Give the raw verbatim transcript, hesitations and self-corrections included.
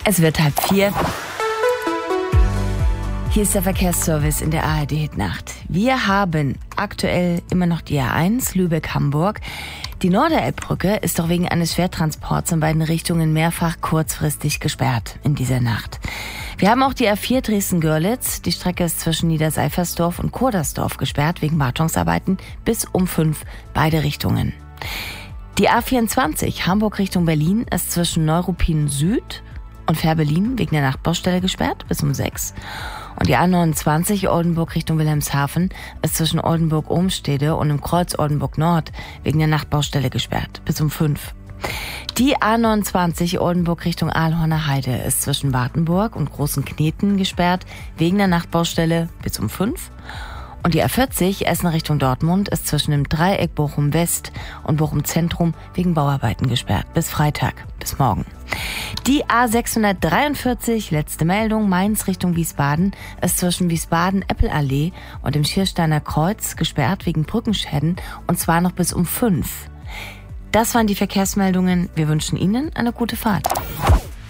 Es wird halb vier. Hier ist der Verkehrsservice in der A R D-Hitnacht. Wir haben aktuell immer noch die A eins Lübeck-Hamburg. Die Norderelbbrücke ist doch wegen eines Schwertransports in beiden Richtungen mehrfach kurzfristig gesperrt in dieser Nacht. Wir haben auch die A vier Dresden-Görlitz. Die Strecke ist zwischen Niederseifersdorf und Kurdersdorf gesperrt wegen Wartungsarbeiten bis um fünf, beide Richtungen. Die A vierundzwanzig Hamburg Richtung Berlin ist zwischen Neuruppin Süd und Fährberlin wegen der Nachtbaustelle gesperrt bis um sechs. Und die A neunundzwanzig Oldenburg Richtung Wilhelmshaven ist zwischen Oldenburg-Ohmstede und im Kreuz Oldenburg Nord wegen der Nachtbaustelle gesperrt bis um fünf. Die A neunundzwanzig Oldenburg Richtung Aalhorner Heide ist zwischen Wartenburg und Großen Kneten gesperrt wegen der Nachtbaustelle bis um fünf. Und die A vierzig Essen Richtung Dortmund ist zwischen dem Dreieck Bochum West und Bochum Zentrum wegen Bauarbeiten gesperrt bis Freitag, bis morgen. Die A sechshundertdreiundvierzig, letzte Meldung, Mainz Richtung Wiesbaden, ist zwischen Wiesbaden-Eppelallee und dem Schiersteiner Kreuz gesperrt wegen Brückenschäden und zwar noch bis um fünf. Das waren die Verkehrsmeldungen. Wir wünschen Ihnen eine gute Fahrt.